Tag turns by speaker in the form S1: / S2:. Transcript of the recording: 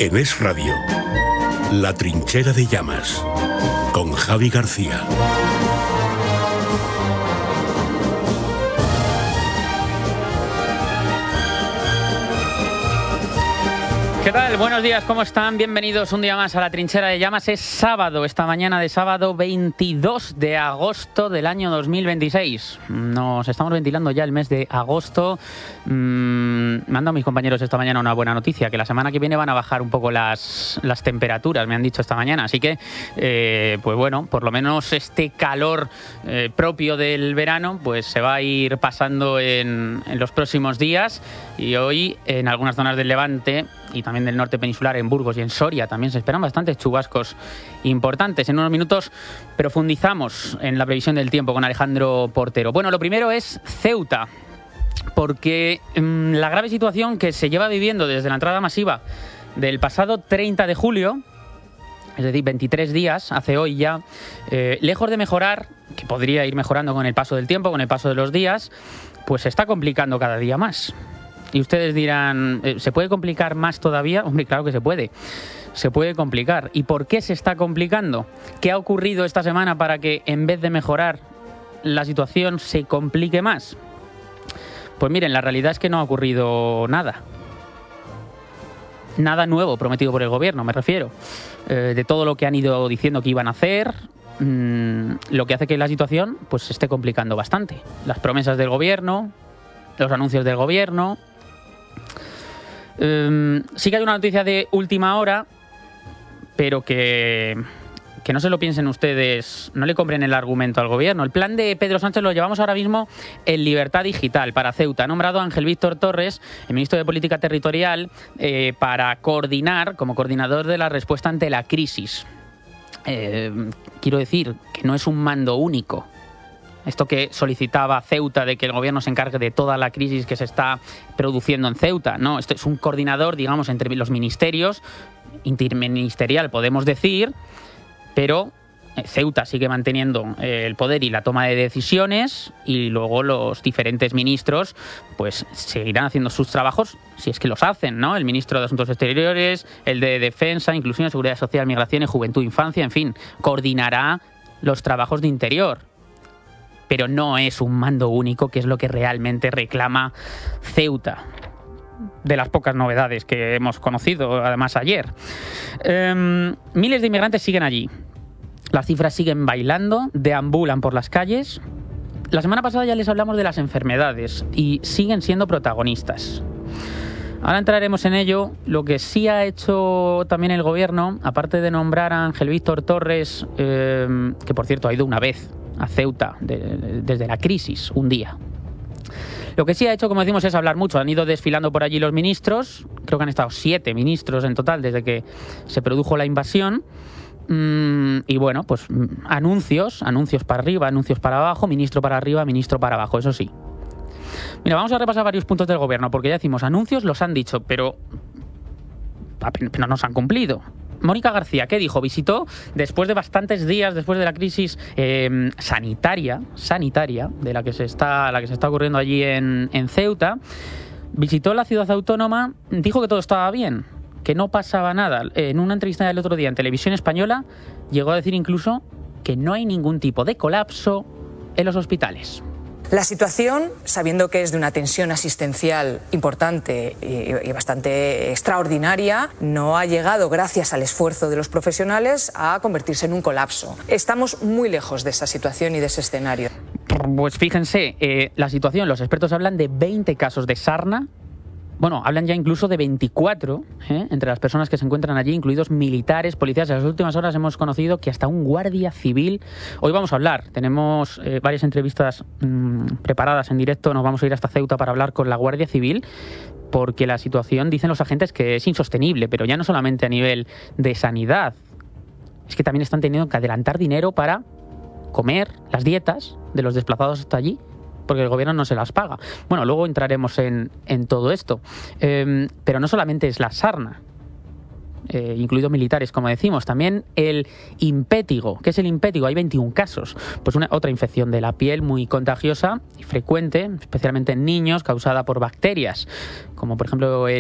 S1: En Es Radio, La Trinchera de Llamas, con Javi García.
S2: ¿Qué tal? Buenos días, ¿cómo están? Bienvenidos un día más a La Trinchera de Llamas. Es sábado, esta mañana de sábado 22 de agosto del año 2026. Nos estamos ventilando ya el mes de agosto. Me han dado mis compañeros esta mañana una buena noticia, que la semana que viene van a bajar un poco las temperaturas, me han dicho esta mañana. Así que, pues bueno, por lo menos este calor propio del verano pues se va a ir pasando en los próximos días. Y hoy, en algunas zonas del Levante y también del norte peninsular, en Burgos y en Soria, también se esperan bastantes chubascos importantes. En unos minutos profundizamos en la previsión del tiempo con Alejandro Portero. Bueno, lo primero es Ceuta, porque la grave situación que se lleva viviendo desde la entrada masiva del pasado 30 de julio, es decir, 23 días, hace hoy ya, lejos de mejorar, que podría ir mejorando con el paso del tiempo, con el paso de los días, pues se está complicando cada día más. Y ustedes dirán, ¿se puede complicar más todavía? Hombre, claro que se puede. Se puede complicar. ¿Y por qué se está complicando? ¿Qué ha ocurrido esta semana para que, en vez de mejorar, la situación se complique más? Pues miren, la realidad es que no ha ocurrido nada. Nada nuevo prometido por el gobierno, me refiero. De todo lo que han ido diciendo que iban a hacer, lo que hace que la situación pues se esté complicando bastante. Las promesas del gobierno, los anuncios del gobierno. Sí que hay una noticia de última hora, pero que no se lo piensen ustedes, no le compren el argumento al gobierno. El plan de Pedro Sánchez lo llevamos ahora mismo en Libertad Digital para Ceuta. Ha nombrado a Ángel Víctor Torres, el ministro de Política Territorial, para coordinar, como coordinador de la respuesta ante la crisis. Quiero decir que no es un mando único. Esto que solicitaba Ceuta de que el gobierno se encargue de toda la crisis que se está produciendo en Ceuta. No, esto es un coordinador, digamos, entre los ministerios, interministerial podemos decir, pero Ceuta sigue manteniendo el poder y la toma de decisiones, y luego los diferentes ministros pues seguirán haciendo sus trabajos, si es que los hacen, ¿no? El ministro de Asuntos Exteriores, el de Defensa, Inclusión, Seguridad Social, Migraciones, Juventud, Infancia, en fin, coordinará los trabajos de Interior. Pero no es un mando único, que es lo que realmente reclama Ceuta. De las pocas novedades que hemos conocido, además, ayer. Miles de inmigrantes siguen allí. Las cifras siguen bailando, deambulan por las calles. La semana pasada ya les hablamos de las enfermedades y siguen siendo protagonistas. Ahora entraremos en ello. Lo que sí ha hecho también el gobierno, aparte de nombrar a Ángel Víctor Torres, que por cierto ha ido una vez a Ceuta desde la crisis, un día. Lo que sí ha hecho, como decimos, es hablar mucho. Han ido desfilando por allí los ministros. Creo que han estado 7 ministros en total desde que se produjo la invasión. Y bueno, pues anuncios para arriba, anuncios para abajo, ministro para arriba, ministro para abajo, eso sí. Mira, vamos a repasar varios puntos del gobierno, porque ya decimos, anuncios los han dicho, pero no se han cumplido. Mónica García, ¿qué dijo? Visitó, después de bastantes días, después de la crisis sanitaria de la que se está ocurriendo allí en Ceuta, visitó la ciudad autónoma, dijo que todo estaba bien, que no pasaba nada. En una entrevista del otro día en Televisión Española llegó a decir incluso que no hay ningún tipo de colapso en los hospitales.
S3: La situación, sabiendo que es de una tensión asistencial importante y bastante extraordinaria, no ha llegado, gracias al esfuerzo de los profesionales, a convertirse en un colapso. Estamos muy lejos de esa situación y de ese escenario.
S2: Pues fíjense, la situación, los expertos hablan de 20 casos de sarna. Bueno, hablan ya incluso de 24 entre las personas que se encuentran allí, incluidos militares, policías. En las últimas horas hemos conocido que hasta un guardia civil... Hoy vamos a hablar, tenemos varias entrevistas preparadas en directo, nos vamos a ir hasta Ceuta para hablar con la Guardia Civil, porque la situación, dicen los agentes, que es insostenible, pero ya no solamente a nivel de sanidad, es que también están teniendo que adelantar dinero para comer las dietas de los desplazados hasta allí, porque el gobierno no se las paga. Bueno, luego entraremos en todo esto. Pero no solamente es la sarna, incluidos militares, como decimos, también el impétigo. ¿Qué es el impétigo? Hay 21 casos. Pues otra infección de la piel muy contagiosa y frecuente, especialmente en niños, causada por bacterias, como por ejemplo